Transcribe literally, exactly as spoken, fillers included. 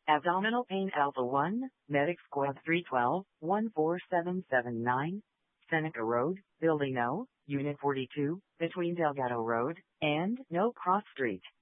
Abdominal pain Alpha one, Medic Squad three one two, one four seven seven nine, Seneca Road, Building O, Unit forty-two, between Delgado Road and No Cross Street.